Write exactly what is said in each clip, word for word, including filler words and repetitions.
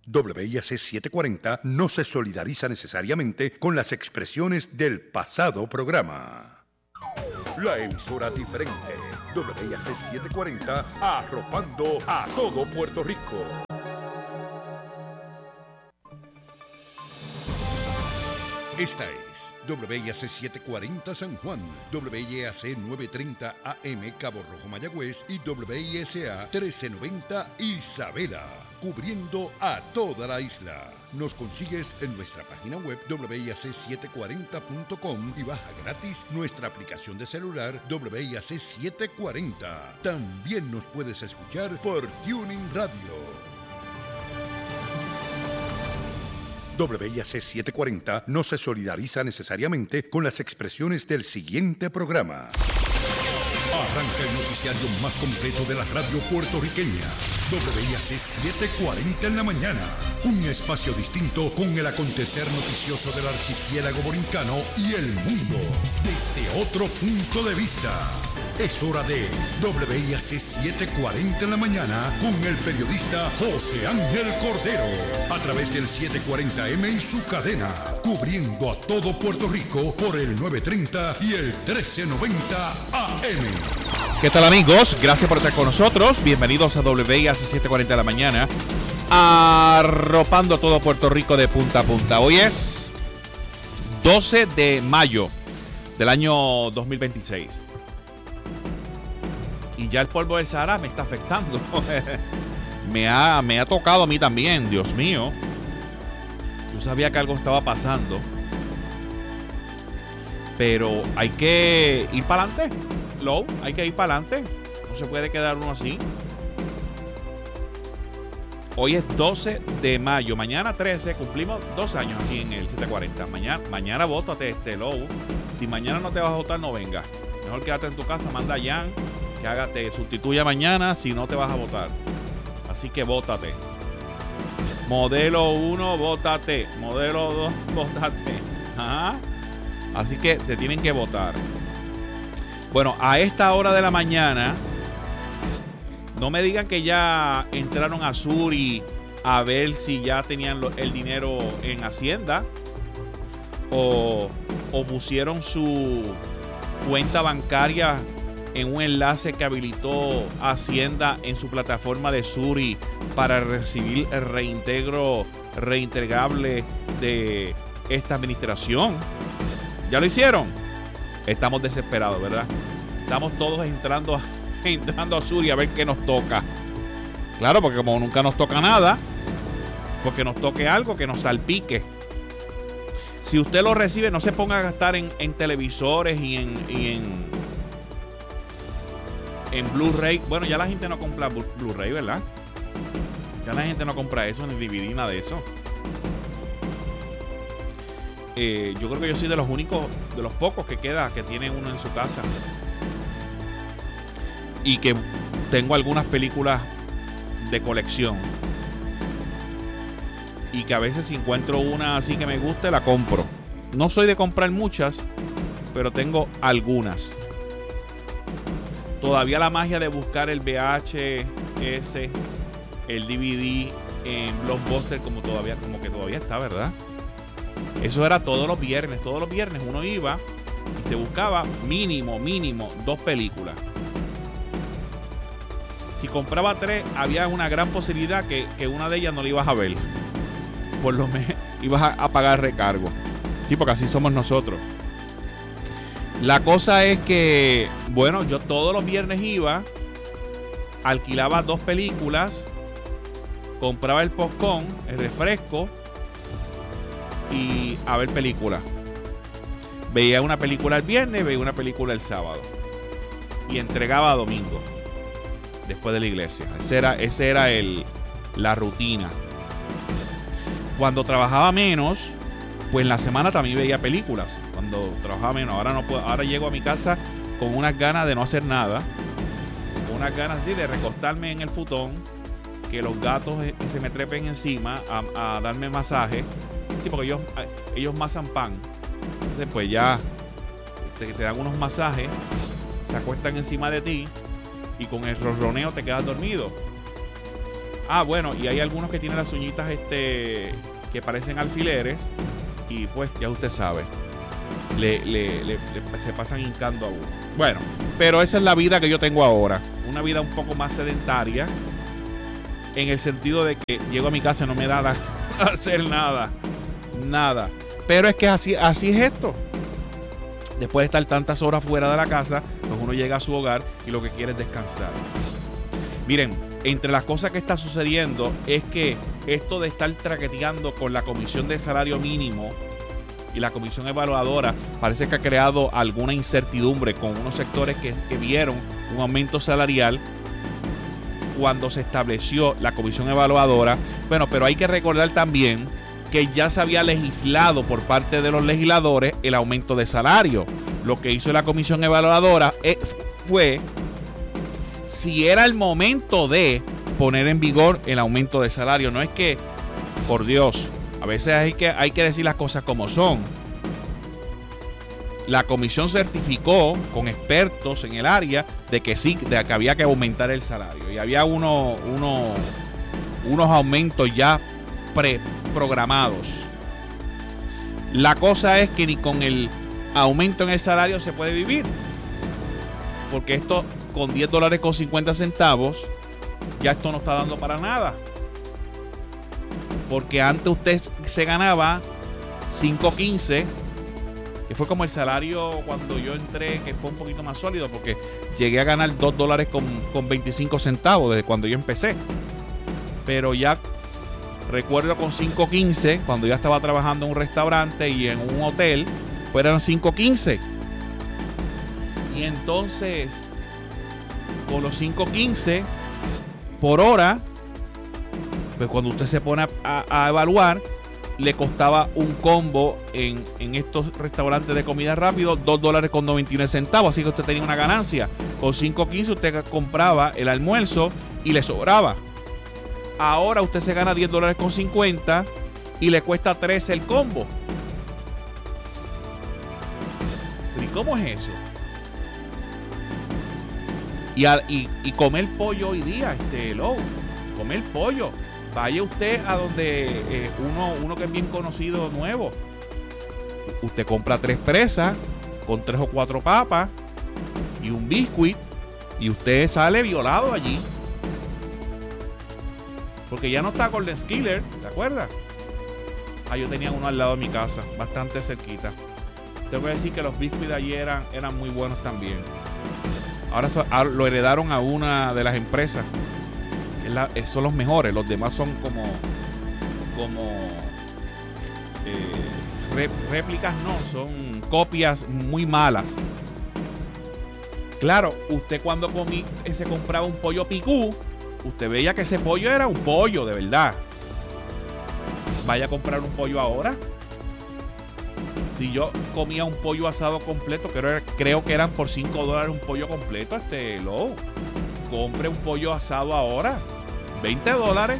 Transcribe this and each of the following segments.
W I A C setecientos cuarenta no se solidariza necesariamente con las expresiones del pasado programa. La emisora diferente, W I A C setecientos cuarenta, arropando a todo Puerto Rico. Esta es W I A C setecientos cuarenta San Juan, W I A C novecientos treinta A M Cabo Rojo Mayagüez y W I S A trece noventa Isabela, cubriendo a toda la isla. Nos consigues en nuestra página web W I A C setecientos cuarenta punto com y baja gratis nuestra aplicación de celular W I A C setecientos cuarenta. También nos puedes escuchar por Tuning Radio. W I A C setecientos cuarenta no se solidariza necesariamente con las expresiones del siguiente programa. Arranca el noticiario más completo de la radio puertorriqueña. W I A C setecientos cuarenta en la mañana. Un espacio distinto con el acontecer noticioso del archipiélago borincano y el mundo desde otro punto de vista. Es hora de W I A C setecientos cuarenta en la mañana con el periodista José Ángel Cordero a través del setecientos cuarenta eme y su cadena, cubriendo a todo Puerto Rico por el novecientos treinta y el trece noventa A M. ¿Qué tal, amigos? Gracias por estar con nosotros. Bienvenidos a W I A C setecientos cuarenta de la mañana, arropando a todo Puerto Rico de punta a punta. Hoy es doce de mayo del año dos mil veintiséis. Y ya el polvo del Sahara me está afectando. me, ha, me ha tocado a mí también, Dios mío. Yo sabía que algo estaba pasando. Pero hay que ir para adelante. Low, hay que ir para adelante. No se puede quedar uno así. Hoy es doce de mayo. Mañana trece, cumplimos dos años aquí en el setecientos cuarenta. Mañana, mañana vótate este Low. Si mañana no te vas a votar, no venga. Mejor quédate en tu casa, manda a Jan que haga, te sustituya mañana si no te vas a votar. Así que vótate. Modelo uno, vótate. Modelo dos, vótate. Ajá. Así que te tienen que votar. Bueno, a esta hora de la mañana, no me digan que ya entraron a Suri a ver si ya tenían lo, el dinero en Hacienda o, o pusieron su cuenta bancaria en un enlace que habilitó Hacienda en su plataforma de Suri para recibir el reintegro reintegrable de esta administración. ¿Ya lo hicieron? Estamos desesperados, ¿verdad? Estamos todos entrando a, entrando a Suri a ver qué nos toca. Claro, porque como nunca nos toca nada, porque nos toque algo que nos salpique. Si usted lo recibe, no se ponga a gastar en, en televisores y en, y en, en Blu-ray. Bueno, ya la gente no compra Blu-ray, ¿verdad? Ya la gente no compra eso, ni D V D, nada de eso. Eh, yo creo que yo soy de los únicos, de los pocos que queda, que tiene uno en su casa. Y que tengo algunas películas de colección. Y que a veces si encuentro una así que me guste, la compro. No soy de comprar muchas, pero tengo algunas. Todavía la magia de buscar el V H S, el D V D en Blockbuster, como todavía, como que todavía está, ¿verdad? Eso era todos los viernes. Todos los viernes uno iba y se buscaba mínimo, mínimo dos películas. Si compraba tres, había una gran posibilidad que, que una de ellas no la ibas a ver. Por lo menos ibas a, a pagar recargo. Sí, porque así somos nosotros. La cosa es que, bueno, yo todos los viernes iba, alquilaba dos películas, compraba el popcorn, el refresco y a ver películas. Veía una película el viernes, veía una película el sábado y entregaba domingo después de la iglesia. Ese era, ese era el, la rutina. Cuando trabajaba menos, pues en la semana también veía películas. Cuando trabajaba menos, ahora no puedo, ahora llego a mi casa con unas ganas de no hacer nada, con unas ganas así de recostarme en el futón, que los gatos se me trepen encima a, a darme masaje. Sí, porque ellos, ellos masan pan. Entonces, pues ya te, te dan unos masajes, se acuestan encima de ti y con el ronroneo te quedas dormido. Ah, bueno, y hay algunos que tienen las uñitas este, que parecen alfileres y pues ya usted sabe, le, le, le, le se pasan hincando a uno. Bueno, pero esa es la vida que yo tengo ahora, una vida un poco más sedentaria, en el sentido de que llego a mi casa y no me da a hacer nada, nada. Pero es que así, así es esto. Después de estar tantas horas fuera de la casa, pues uno llega a su hogar y lo que quiere es descansar. Miren, entre las cosas que está sucediendo es que esto de estar traqueteando con la Comisión de Salario Mínimo y la Comisión Evaluadora parece que ha creado alguna incertidumbre con unos sectores que, que vieron un aumento salarial cuando se estableció la Comisión Evaluadora. Bueno, pero hay que recordar también que ya se había legislado por parte de los legisladores el aumento de salario. Lo que hizo la Comisión Evaluadora fue, si era el momento de poner en vigor el aumento de salario. No es que, por Dios, a veces hay que, hay que decir las cosas como son. La comisión certificó con expertos en el área de que sí, de que había que aumentar el salario. Y había uno, uno, unos aumentos ya preprogramados. La cosa es que ni con el aumento en el salario se puede vivir. Porque esto, con diez dólares con cincuenta centavos, ya esto no está dando para nada. Porque antes usted se ganaba cinco quince, que fue como el salario cuando yo entré, que fue un poquito más sólido, porque llegué a ganar dos dólares con, con veinticinco centavos desde cuando yo empecé. Pero ya recuerdo con cinco quince, cuando ya estaba trabajando en un restaurante y en un hotel, pues eran cinco quince. Y entonces, con los cinco quince por hora, pues cuando usted se pone a, a, a evaluar, le costaba un combo en, en estos restaurantes de comida rápido dos dólares con noventa y nueve centavos. Así que usted tenía una ganancia. Con cinco quince usted compraba el almuerzo y le sobraba. Ahora usted se gana diez dólares con cincuenta y le cuesta trece el combo. ¿Pero y cómo es eso? Y, a, y, y comer pollo hoy día, este Low, comer pollo. Vaya usted a donde eh, uno, uno que es bien conocido nuevo. Usted compra tres presas con tres o cuatro papas y un biscuit y usted sale violado allí. Porque ya no está Golden Skiller, ¿te acuerdas? Ah, yo tenía uno al lado de mi casa, bastante cerquita. Te voy a decir que los biscuits de allí eran, eran muy buenos también. Ahora, so, ahora lo heredaron a una de las empresas. La, son los mejores, los demás son como como eh, rep, réplicas, no, son copias muy malas. Claro, usted cuando comí, se compraba un pollo picú, usted veía que ese pollo era un pollo de verdad. Vaya a comprar un pollo ahora. Si yo comía un pollo asado completo, creo, creo que eran por cinco dólares un pollo completo, este Low. Compre un pollo asado ahora, veinte dólares.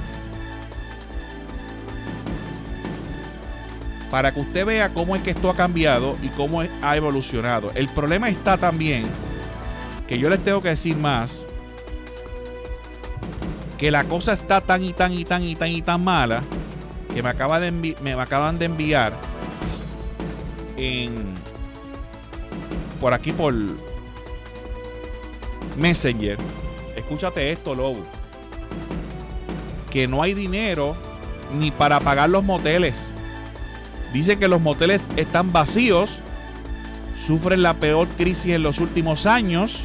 Para que usted vea cómo es que esto ha cambiado y cómo ha evolucionado. El problema está también, que yo les tengo que decir más, que la cosa está tan y tan y tan y tan y tan mala, que me, acaba de envi- me acaban de enviar en por aquí por Messenger. Escúchate esto, Lobo. Que no hay dinero ni para pagar los moteles. Dicen que los moteles están vacíos, sufren la peor crisis en los últimos años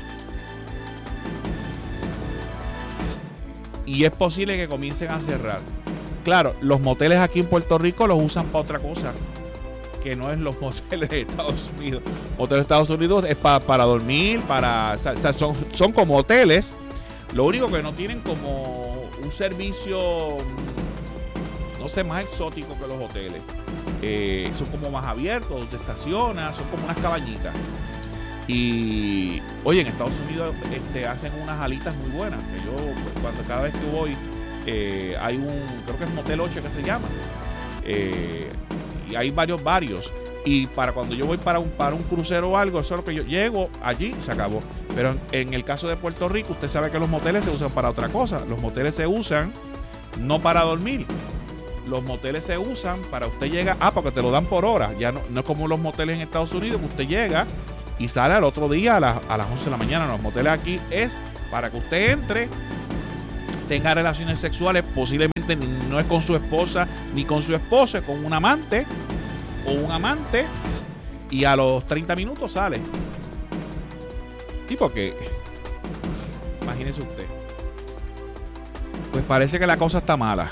y es posible que comiencen a cerrar. Claro, los moteles aquí en Puerto Rico los usan para otra cosa, que no es los moteles de Estados Unidos. Moteles de Estados Unidos es pa, para dormir, para, o sea, son, son como hoteles. Lo único que no tienen como un servicio, no sé, más exótico que los hoteles. Eh, son como más abiertos, te estacionas, son como unas cabañitas. Y oye, en Estados Unidos este, hacen unas alitas muy buenas. Que yo, cuando cada vez que voy, eh, hay un, creo que es Motel ocho que se llama. Eh, y hay varios, varios. Y para cuando yo voy para un, para un crucero o algo, eso es lo que yo llego allí y se acabó. Pero en, en el caso de Puerto Rico, usted sabe que los moteles se usan para otra cosa. Los moteles se usan no para dormir. Los moteles se usan para usted llega, ah, porque te lo dan por hora. Ya no, no es como los moteles en Estados Unidos, que usted llega y sale al otro día a, la, a las once de la mañana. Los moteles aquí es para que usted entre, tenga relaciones sexuales, posiblemente no es con su esposa ni con su esposo, es con un amante o un amante, y a los treinta minutos sale. Sí, porque imagínese usted. Pues parece que la cosa está mala.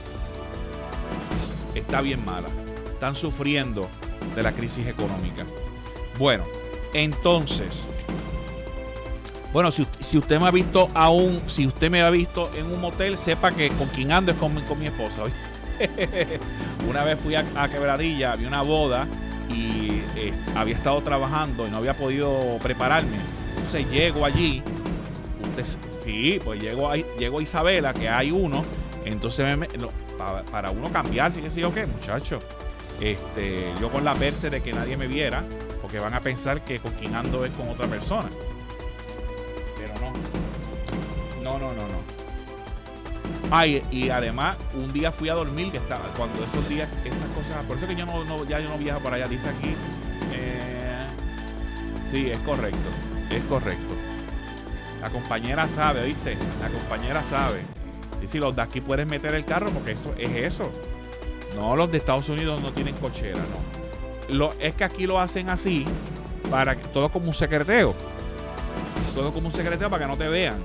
Está bien mala. Están sufriendo de la crisis económica. Bueno, entonces, bueno, si, si usted me ha visto aún, si usted me ha visto en un motel, sepa que con quien ando es con, con mi esposa. Una vez fui a, a Quebradilla, había una boda y eh, había estado trabajando y no había podido prepararme. Entonces llego allí, usted, sí, pues llego a, llego a Isabela, que hay uno, entonces me, no, para, para uno cambiarse, qué sé yo qué, muchacho. Este, yo con la perse de que nadie me viera, porque van a pensar que con quien ando es con otra persona. Pero no. No, no, no, no. Ay, ah, y, y además, un día fui a dormir, que estaba, cuando esos días, esas cosas, por eso que yo no, no ya yo no viajo para allá, dice aquí. Eh, sí, es correcto, es correcto. La compañera sabe, ¿viste? La compañera sabe. Sí, sí, los de aquí puedes meter el carro porque eso es eso. No, los de Estados Unidos no tienen cochera, no. Lo, es que aquí lo hacen así, para que, todo como un secreteo. Todo como un secreteo para que no te vean.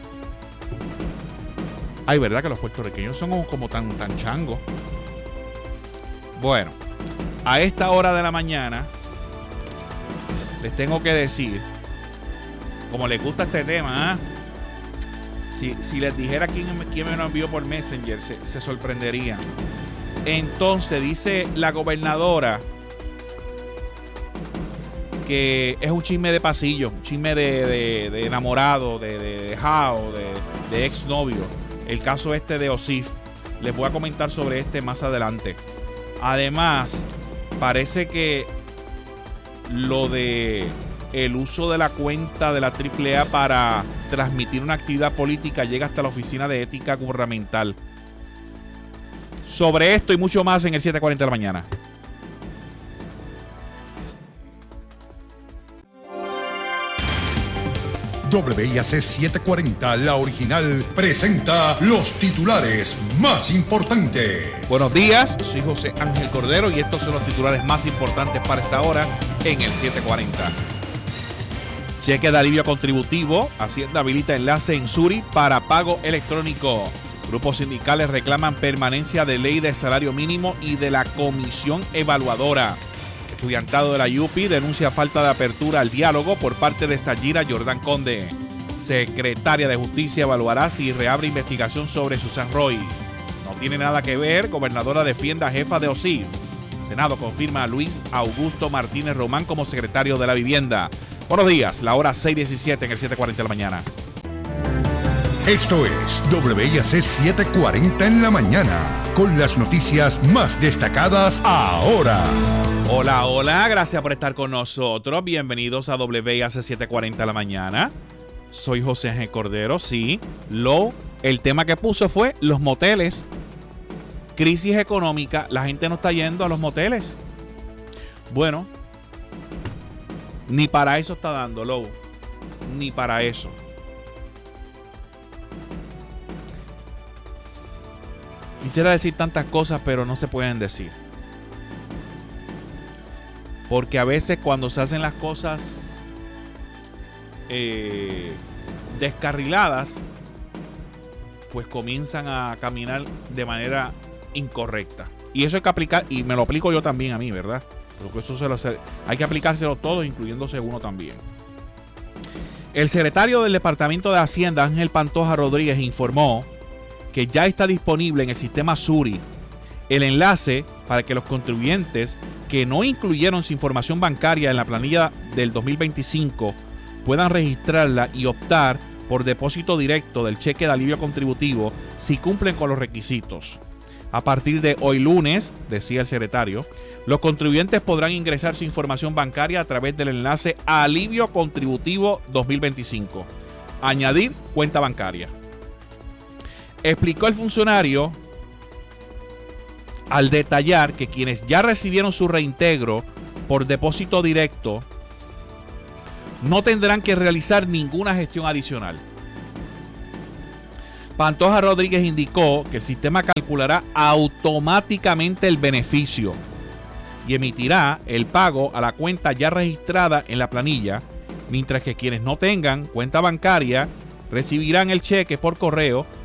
Ay, verdad que los puertorriqueños son como, como tan, tan changos. Bueno, a esta hora de la mañana les tengo que decir, como les gusta este tema, ¿eh? si, si les dijera quién, quién me lo envió por Messenger, se, se sorprenderían. Entonces dice la gobernadora que es un chisme de pasillo, un chisme de, de, de enamorado, de, de, de jao, de, de exnovio. El caso este de Osif. Les voy a comentar sobre este más adelante. Además, parece que lo de el uso de la cuenta de la triple A para transmitir una actividad política llega hasta la Oficina de Ética Gubernamental. Sobre esto y mucho más en el siete cuarenta de la mañana. W I A C setecientos cuarenta, la original, presenta los titulares más importantes. Buenos días, soy José Ángel Cordero y estos son los titulares más importantes para esta hora en el siete cuarenta. Cheque de alivio contributivo, Hacienda habilita enlace en Suri para pago electrónico. Grupos sindicales reclaman permanencia de ley de salario mínimo y de la comisión evaluadora. Estudiantado de la U P I denuncia falta de apertura al diálogo por parte de Sayira Jordán Conde. Secretaria de Justicia evaluará si reabre investigación sobre Susan Roy. No tiene nada que ver, gobernadora defiende a jefa de O S I F. Senado confirma a Luis Augusto Martínez Román como secretario de la Vivienda. Buenos días, la hora seis diecisiete en el siete cuarenta de la mañana. Esto es W I A C setecientos cuarenta en la mañana, con las noticias más destacadas ahora. Hola, hola, gracias por estar con nosotros. Bienvenidos a W I A C setecientos cuarenta en la mañana. Soy José Ángel Cordero, sí. Lo, el tema que puso fue los moteles. Crisis económica, la gente no está yendo a los moteles. Bueno, ni para eso está dando, Lobo. Ni para eso. Quisiera decir tantas cosas, pero no se pueden decir. Porque a veces cuando se hacen las cosas eh, descarriladas, pues comienzan a caminar de manera incorrecta. Y eso hay que aplicar, y me lo aplico yo también a mí, ¿verdad? Porque eso se lo, hay que aplicárselo todo, incluyéndose uno también. El secretario del Departamento de Hacienda, Ángel Pantoja Rodríguez, informó que ya está disponible en el sistema Suri el enlace para que los contribuyentes que no incluyeron su información bancaria en la planilla del dos mil veinticinco puedan registrarla y optar por depósito directo del cheque de alivio contributivo si cumplen con los requisitos. A partir de hoy lunes, decía el secretario, los contribuyentes podrán ingresar su información bancaria a través del enlace Alivio Contributivo dos mil veinticinco. Añadir cuenta bancaria. Explicó el funcionario al detallar que quienes ya recibieron su reintegro por depósito directo no tendrán que realizar ninguna gestión adicional. Pantoja Rodríguez indicó que el sistema calculará automáticamente el beneficio y emitirá el pago a la cuenta ya registrada en la planilla, mientras que quienes no tengan cuenta bancaria recibirán el cheque por correo